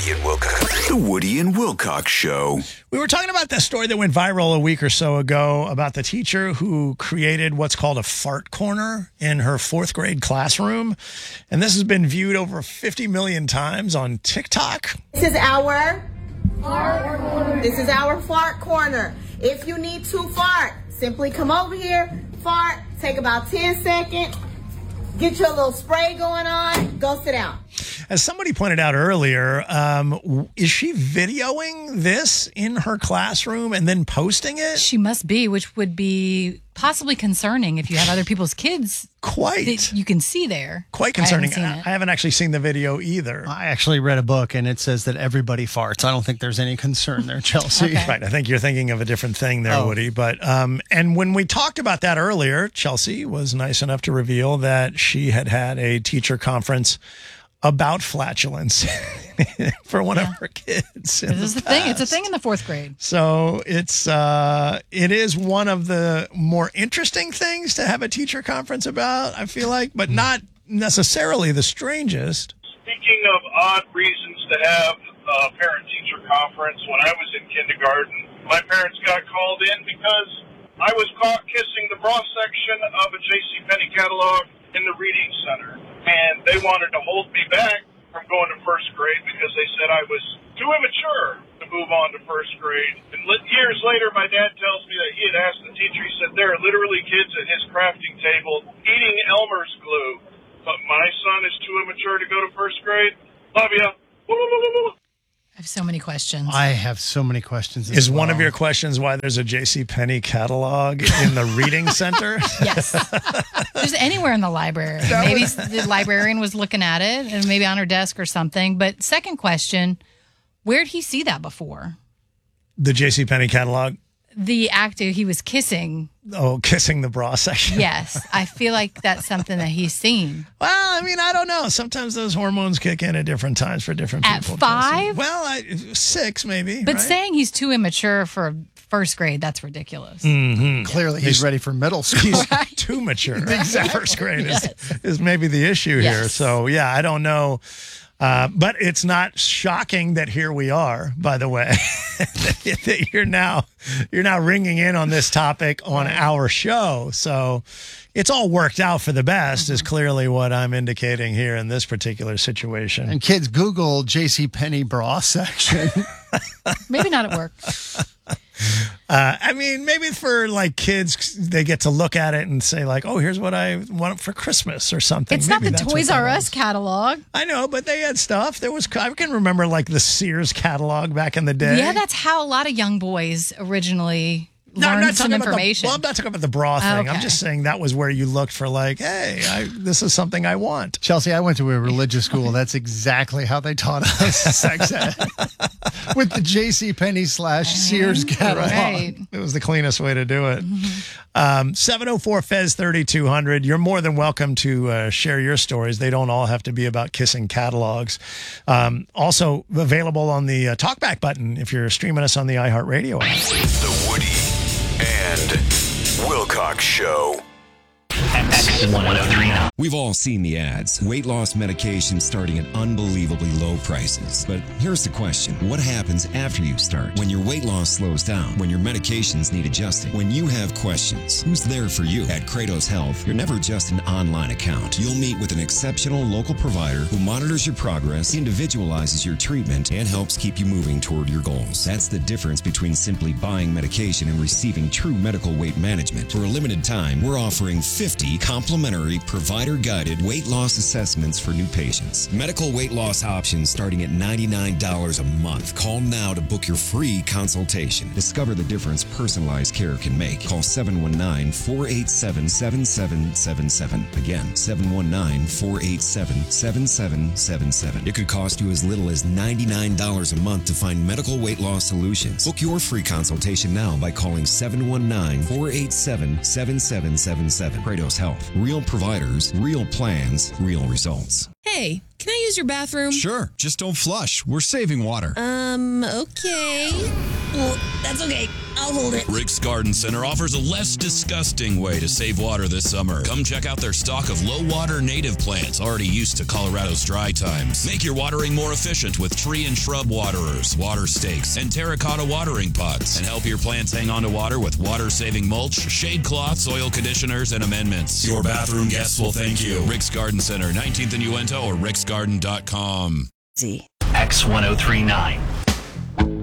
Woody and Wilcox. The Woody and Wilcox Show. We were talking about that story that went viral a week or so ago about the teacher who created what's called a fart corner in her fourth grade classroom. And this has been viewed over 50 million times on TikTok. This is our fart corner. This is our fart corner. If you need to fart, simply come over here, fart, take about 10 seconds, get your little spray going on, go sit down. As somebody pointed out earlier, is she videoing this in her classroom and then posting it? She must be, which would be possibly concerning if you have other people's kids that you can see there. Quite concerning. I haven't actually seen the video either. I actually read a book and it says that everybody farts. I don't think there's any concern there, Chelsea. Okay. Right. I think you're thinking of a different thing there, Woody. But and when we talked about that earlier, Chelsea was nice enough to reveal that she had a teacher conference about flatulence for one of her kids. This is the thing. It's a thing in the fourth grade. So it is one of the more interesting things to have a teacher conference about, I feel like, but not necessarily the strangest. Speaking of odd reasons to have a parent-teacher conference, when I was in kindergarten, my parents got called in because I was caught kissing the bra section of a JCPenney catalog in the reading center. And they wanted to hold me back from going to first grade because they said I was too immature to move on to first grade. And years later, my dad tells me that he had asked the teacher, he said, there are literally kids at his crafting table eating Elmer's glue, but my son is too immature to go to first grade. Love ya. I have so many questions. I have so many questions. Is one of your questions why there's a JCPenney catalog in the reading center? Yes. There's anywhere in the library. Maybe the librarian was looking at it and maybe on her desk or something. But second question, where did he see that before? The JCPenney catalog? The actor he was kissing. Oh, kissing the bra section. Yes. I feel like that's something that he's seen. Well, I mean, I don't know. Sometimes those hormones kick in at different times for different people. At 5? Well, 6 maybe. But right? saying he's too immature for first grade, that's ridiculous. Mm-hmm. Clearly, he's ready for middle school. He's too mature. Exactly. First grade is maybe the issue here. So, yeah, I don't know. But it's not shocking that here we are, by the way, that you're now ringing in on this topic on our show. So it's all worked out for the best is clearly what I'm indicating here in this particular situation. And kids, Google JCPenney bra section. Maybe not at work. I mean, maybe for like kids, they get to look at it and say like, oh, here's what I want for Christmas or something. It's maybe not the Toys R Us catalog. I know, but they had stuff. I can remember like the Sears catalog back in the day. Yeah, that's how a lot of young boys originally learned some information. I'm not talking about the bra thing. Okay. I'm just saying that was where you looked for like, hey, this is something I want. Chelsea, I went to a religious school. That's exactly how they taught us sex ed. With the JCPenney/Sears catalog. Right. It was the cleanest way to do it. 704-FEZ-3200. You're more than welcome to share your stories. They don't all have to be about kissing catalogs. Also available on the talkback button if you're streaming us on the iHeartRadio app. The Woody and Wilcox Show. X103. We've all seen the ads. Weight loss medication starting at unbelievably low prices. But here's the question. What happens after you start? When your weight loss slows down? When your medications need adjusting? When you have questions? Who's there for you? At Kratos Health, you're never just an online account. You'll meet with an exceptional local provider who monitors your progress, individualizes your treatment, and helps keep you moving toward your goals. That's the difference between simply buying medication and receiving true medical weight management. For a limited time, we're offering 50 complimentary provider-guided weight loss assessments for new patients. Medical weight loss options starting at $99 a month. Call now to book your free consultation. Discover the difference personalized care can make. Call 719-487-7777. Again, 719-487-7777. It could cost you as little as $99 a month to find medical weight loss solutions. Book your free consultation now by calling 719-487-7777. Kratos Health. Real providers, real plans, real results. Hey, can I use your bathroom? Sure. Just don't flush. We're saving water. Okay. Well, that's okay. I'll hold it. Rick's Garden Center offers a less disgusting way to save water this summer. Come check out their stock of low-water native plants already used to Colorado's dry times. Make your watering more efficient with tree and shrub waterers, water stakes, and terracotta watering pots. And help your plants hang on to water with water-saving mulch, shade cloths, soil conditioners, and amendments. Your bathroom guests will thank you. Rick's Garden Center, 19th and Uinta, or ricksgarden.com. X1039.